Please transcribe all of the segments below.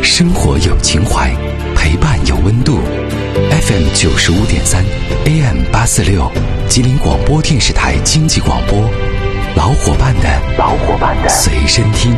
生活有情怀，陪伴有温度。FM 95.3 AM 846，吉林广播电视台经济广播，老伙伴的随身听。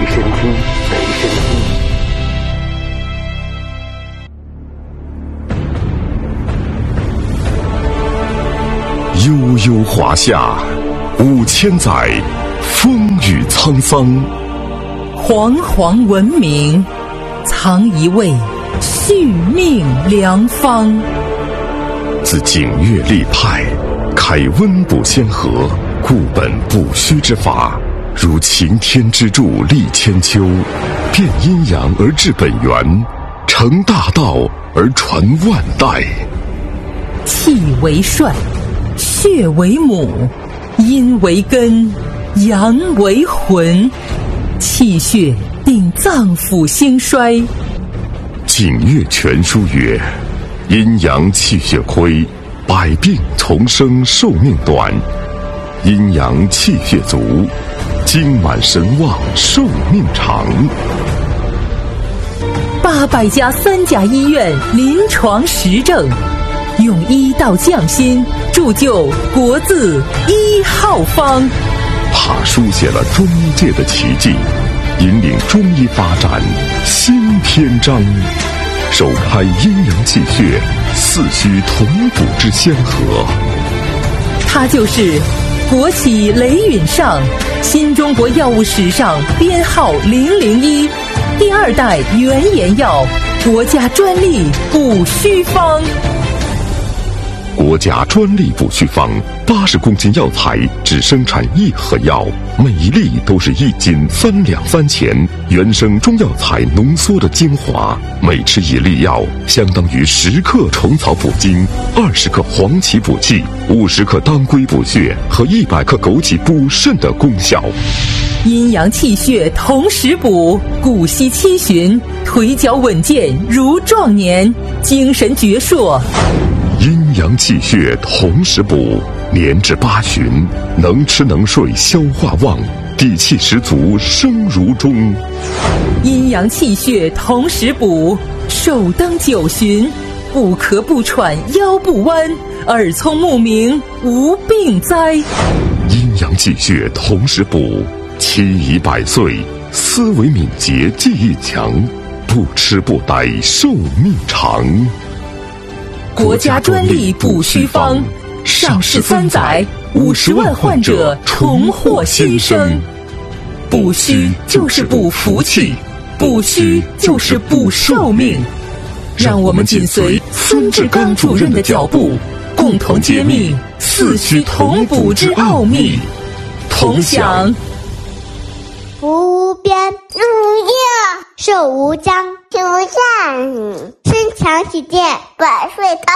悠悠华夏5000载，风雨沧桑。 煌煌文明，藏一位续命良方。 自景岳立派，开温补先河，固本补虚之法，如擎天之柱立千秋，变阴阳而治本源，成大道而传万代。 气为帅，血为母，阴为根，阳为魂。气血定脏腑兴衰。 景岳全书曰：阴阳气血亏，百病丛生，寿命短；阴阳气血足，精满神旺，寿命长。 800家3甲医院临床实证，用医道匠心，铸就国字1号方。 他书写了中医界的奇迹，引领中医发展新篇章，首开阴阳气血四虚同补之先河。 他就是国企雷允上，新中国药物史上编号001，第2代原研药，国家专利补虚方。 国家专利补虚方，80公斤药材只生产1盒药，每一粒都是1斤3两3钱，原生中药材浓缩的精华。每吃1粒药，相当于10克虫草补精，20克黄芪补气，50克当归补血和100克枸杞补肾的功效。 阴阳气血同时补，骨息七旬，腿脚稳健如壮年，精神矍铄。 阴阳气血同时补，年至8旬，能吃能睡，消化旺，底气十足，生如钟。 阴阳气血同时补，寿登9旬，不咳不喘，腰不弯，耳聪目明，无病灾。 阴阳气血同时补，妻已100岁，思维敏捷，记忆强，不吃不呆，寿命长。 国家专利补虚方，上市3载，50万患者重获新生。补虚就是补福气，补虚就是补寿命。让我们紧随孙志刚主任的脚步，共同揭秘四虚同补之奥秘，同享福无边，日无夜，寿无疆，天无限，身强体健，百岁高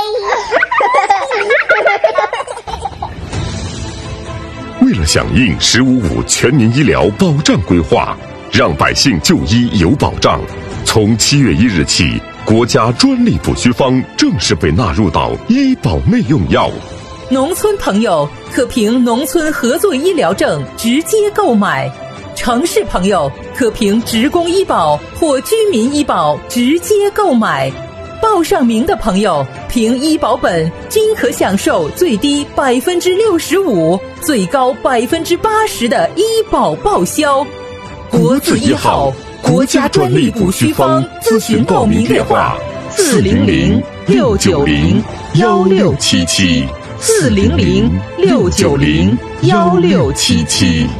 天。为了响应“十五五”全民医疗保障规划，让百姓就医有保障，从7月1日起，国家专利补虚方正式被纳入到医保内用药。 农村朋友可凭农村合作医疗证直接购买，城市朋友可凭职工医保或居民医保直接购买。报上名的朋友凭医保本均可享受最低65%、最高80%的医保报销。国字1号，国家专利补虚方，咨询报名电话400-690-1677。400-690-1677。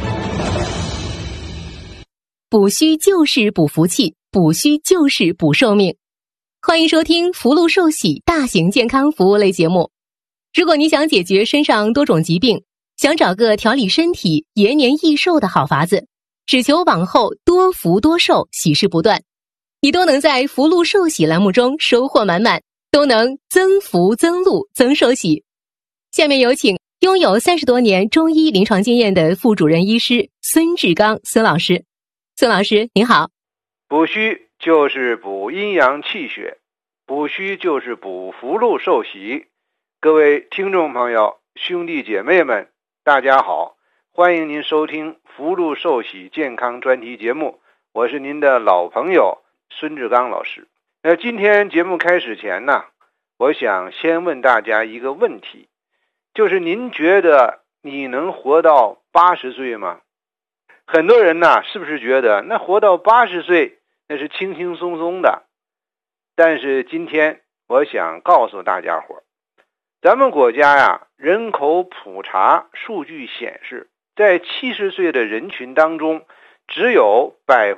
补虚就是补福气，补虚就是补寿命。欢迎收听福禄寿喜大型健康服务类节目。如果你想解决身上多种疾病，想找个调理身体、延年益寿的好法子，只求往后多福多寿，喜事不断，你都能在福禄寿喜栏目中收获满满，都能增福增禄增寿喜。下面有请拥有30多年中医临床经验的副主任医师孙志刚孙老师。孙老师您好。 补虚就是补阴阳气血，补虚就是补福禄寿喜。各位听众朋友、兄弟姐妹们，大家好，欢迎您收听福禄寿喜健康专题节目，我是您的老朋友孙志刚老师。今天节目开始前呢，我想先问大家一个问题，就是您觉得你能活到80岁吗？很多人呢，是不是觉得那活到80岁那是轻轻松松的？但是今天我想告诉大家伙，咱们国家呀，人口普查数据显示，在70岁的人群当中，只有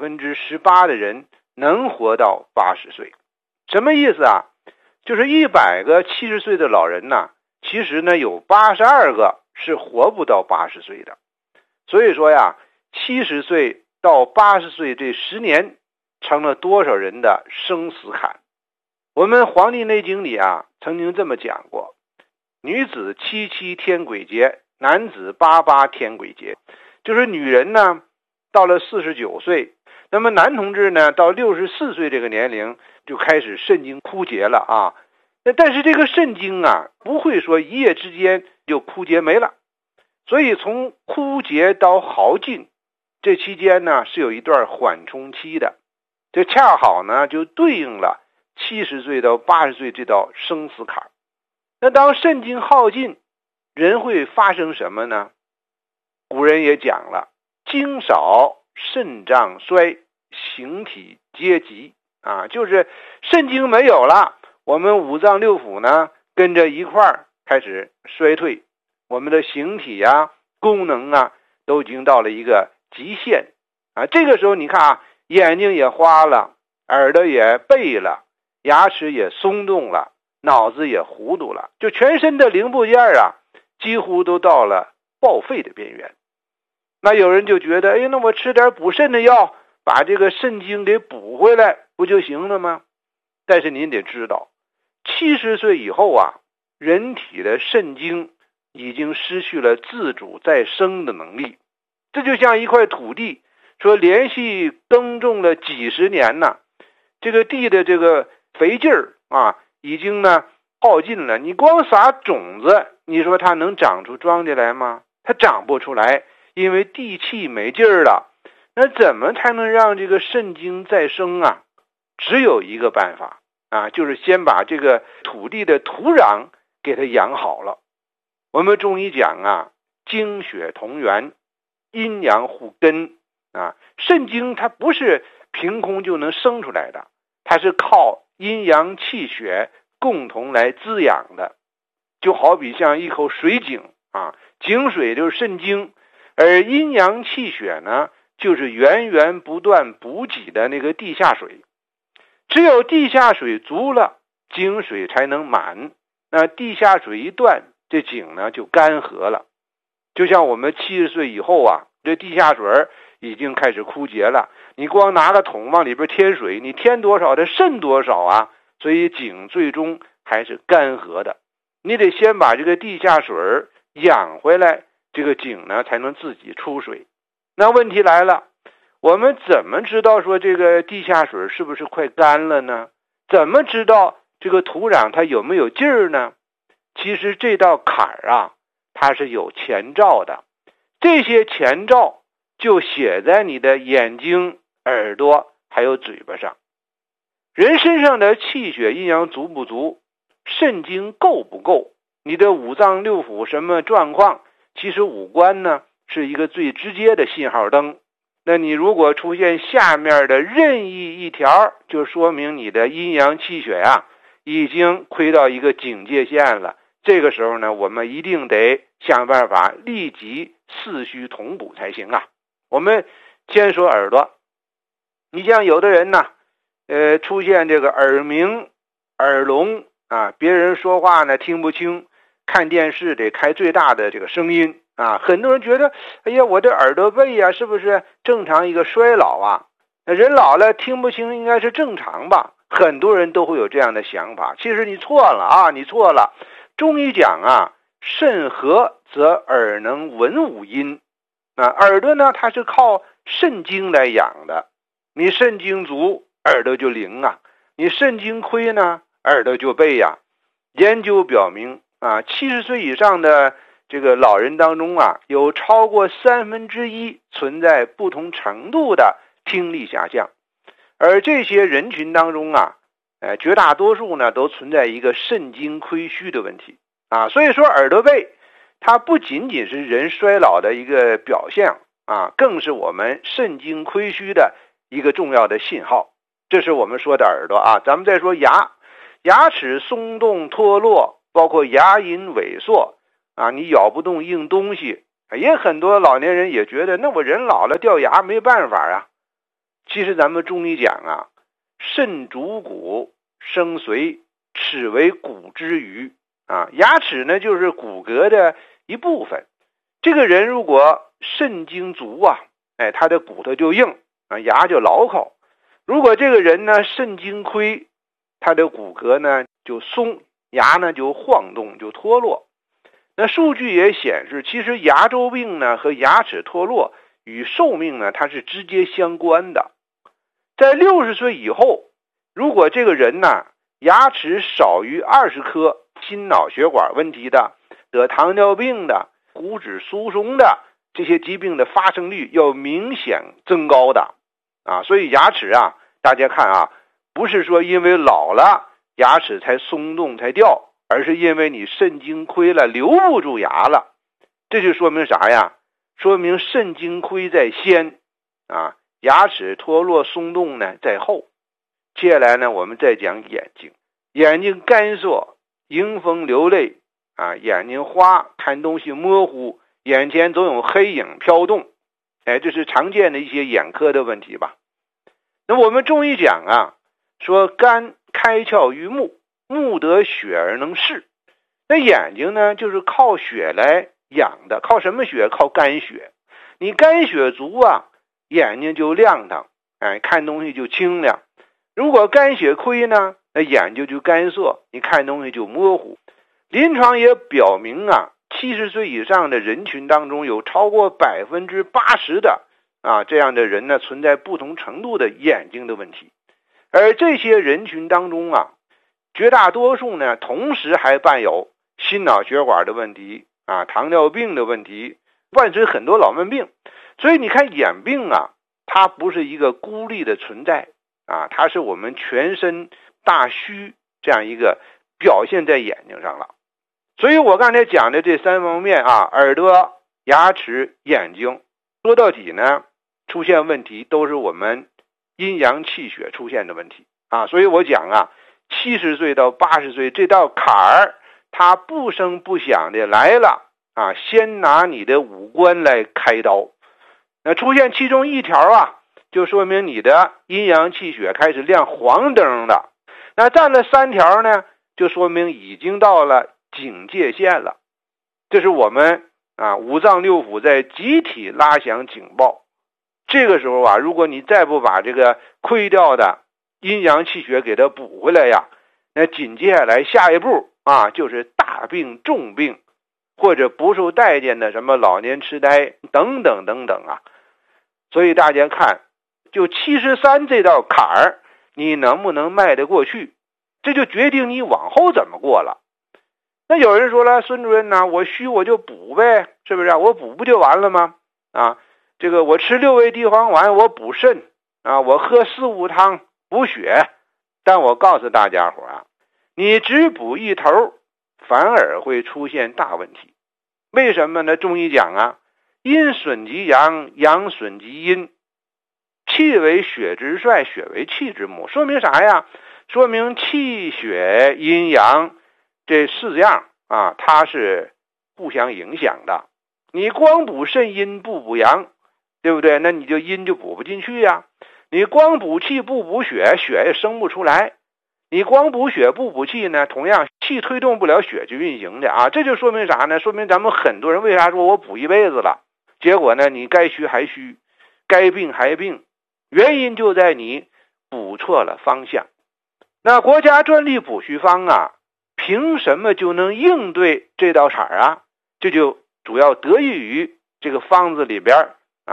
18%的人能活到80岁。什么意思啊？就是100个70岁的老人呢，其实呢有82个是活不到80岁的。所以说呀，70岁到80岁这10年成了多少人的生死坎。我们《黄帝内经》里啊曾经这么讲过，女子77天癸劫，男子88天癸劫。就是女人呢到了49岁，那么男同志呢到64岁这个年龄就开始肾经枯竭了啊。但是这个肾经啊不会说一夜之间就枯竭没了，所以从枯竭到耗尽这期间呢是有一段缓冲期的，这恰好呢就对应了70岁到80岁这道生死坎。那当肾经耗尽，人会发生什么呢？古人也讲了，精少肾脏衰，形体皆急啊，就是肾经没有了，我们五脏六腑呢跟着一块儿开始衰退，我们的形体啊功能啊都已经到了一个极限啊。这个时候你看啊，眼睛也花了，耳朵也背了，牙齿也松动了，脑子也糊涂了，就全身的零部件啊几乎都到了报废的边缘。那有人就觉得，那我吃点补肾的药，把这个肾经给补回来不就行了吗？但是您得知道，70岁以后啊，人体的肾经已经失去了自主再生的能力。这就像一块土地，说连续耕种了几十年呢，这个地的这个肥劲儿啊已经呢耗尽了，你光撒种子，你说它能长出庄稼来吗？它长不出来，因为地气没劲儿了。那怎么才能让这个肾经再生啊？只有一个办法啊，就是先把这个土地的土壤给它养好了。我们中医讲啊，精血同源，阴阳互根啊。肾经它不是凭空就能生出来的，它是靠阴阳气血共同来滋养的。就好比像一口水井啊，井水就是肾经，而阴阳气血呢就是源源不断补给的那个地下水。只有地下水足了，井水才能满，那地下水一断，这井呢就干涸了。就像我们70岁以后啊，这地下水已经开始枯竭了，你光拿个桶往里边添水，你添多少它渗多少啊，所以井最终还是干涸的。你得先把这个地下水养回来，这个井呢才能自己出水。那问题来了，我们怎么知道说这个地下水是不是快干了呢？怎么知道这个土壤它有没有劲儿呢？其实这道坎儿啊，它是有前兆的，这些前兆就写在你的眼睛、耳朵还有嘴巴上。人身上的气血阴阳足不足，肾经够不够，你的五脏六腑什么状况，其实五官呢是一个最直接的信号灯。那你如果出现下面的任意一条，就说明你的阴阳气血啊已经亏到一个警戒线了。这个时候呢，我们一定得想办法立即四虚同补才行啊。我们先说耳朵，你像有的人呢出现这个耳鸣、耳聋啊，别人说话呢听不清，看电视得开最大的这个声音啊。很多人觉得，哎呀，我的耳朵背啊是不是正常一个衰老啊？人老了听不清应该是正常吧？很多人都会有这样的想法。其实你错了啊，你错了。中医讲啊，肾和则耳能闻五音啊，耳朵呢它是靠肾经来养的，你肾经足，耳朵就灵啊；你肾经亏呢，耳朵就背呀。研究表明啊，70岁以上的这个老人当中啊，有超过1/3存在不同程度的听力下降， 而这些人群当中啊，绝大多数呢都存在一个肾精亏虚的问题啊。所以说耳朵背它不仅仅是人衰老的一个表现啊，更是我们肾精亏虚的一个重要的信号。这是我们说的耳朵啊。咱们再说牙，牙齿松动脱落，包括牙龈萎缩啊，你咬不动硬东西，也很多老年人也觉得那我人老了掉牙没办法啊。其实咱们中医讲啊，肾主骨，生髓，齿为骨之余啊，牙齿呢就是骨骼的一部分。这个人如果肾精足啊，他的骨头就硬啊，牙就牢靠。如果这个人呢肾精亏，他的骨骼呢就松，牙呢就晃动，就脱落。那数据也显示，其实牙周病呢和牙齿脱落与寿命呢它是直接相关的。在60岁以后，如果这个人呢牙齿少于20颗，心脑血管问题的，得糖尿病的，骨质疏松的，这些疾病的发生率要明显增高的啊。所以牙齿啊，大家看啊，不是说因为老了牙齿才松动才掉，而是因为你肾精亏了，留不住牙了。这就说明啥呀？说明肾精亏在先啊，牙齿脱落松动呢在后。接下来呢，我们再讲眼睛。眼睛干涩，迎风流泪啊，眼睛花，看东西模糊，眼前总有黑影飘动，这是常见的一些眼科的问题吧。那我们中医讲啊，说肝开窍于目，目得血而能视。那眼睛呢就是靠血来养的，靠什么血？靠肝血。你肝血足啊，眼睛就亮堂，看东西就清亮。如果肝血亏呢，那眼睛就干涩，你看东西就模糊。临床也表明啊，70岁以上的人群当中有超过80%的这样的人呢存在不同程度的眼睛的问题。而这些人群当中啊，绝大多数呢同时还伴有心脑血管的问题啊，糖尿病的问题，伴随很多老慢病。所以你看眼病啊，它不是一个孤立的存在啊，它是我们全身大虚这样一个表现在眼睛上了。所以我刚才讲的这3方面啊，耳朵、牙齿、眼睛，说到底呢，出现问题都是我们阴阳气血出现的问题啊。所以我讲啊，70岁到80岁这道坎儿，它不声不响的来了啊，先拿你的五官来开刀。那出现其中一条啊，就说明你的阴阳气血开始亮黄灯了。那占了3条呢，就说明已经到了警戒线了。这是我们五脏六腑在集体拉响警报。这个时候啊，如果你再不把这个亏掉的阴阳气血给它补回来呀，那紧接下来下一步啊，就是大病重病，或者不受待见的什么老年痴呆等等等等啊。所以大家看，就73这道坎儿，你能不能迈得过去，这就决定你往后怎么过了。那有人说了，孙主任呢，我虚我就补呗，是不是？我补不就完了吗？这个我吃6味地黄丸我补肾我喝4物汤补血。但我告诉大家伙你只补一头，反而会出现大问题。为什么呢？中医讲阴损及阳，阳损及阴，气为血之帅，血为气之母。说明啥呀？说明气血阴阳这4样它是互相影响的。你光补肾阴不补阳，对不对？那你就阴就补不进去呀。你光补气不补血，血也生不出来。你光补血不补气呢，同样气推动不了血去运行的这就说明啥呢？说明咱们很多人为啥说我补一辈子了，结果呢你该虚还虚，该病还病，原因就在你补错了方向。那国家专利补虚方凭什么就能应对这道坎这就主要得益于这个方子里边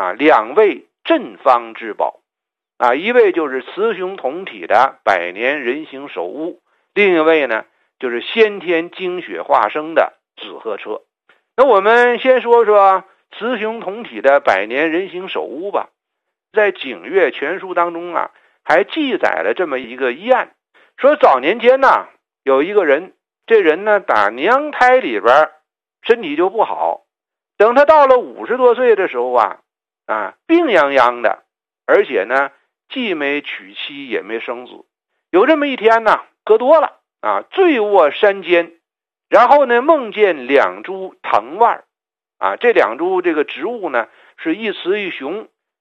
2味镇方之宝一味就是雌雄同体的百年人形首乌，另一位呢就是先天精血化生的紫河车。那我们先说说雌雄同体的百年人形首乌吧。在《景岳全书》当中还还记载了这么一个医案，说早年间呢，有一个人，这人呢打娘胎里边身体就不好，等他到了50多岁的时候病殃殃的，而且呢既没娶妻也没生子。有这么一天呢，喝多了醉卧山间，然后呢梦见2株藤蔓这2株这个植物呢是一雌一雄，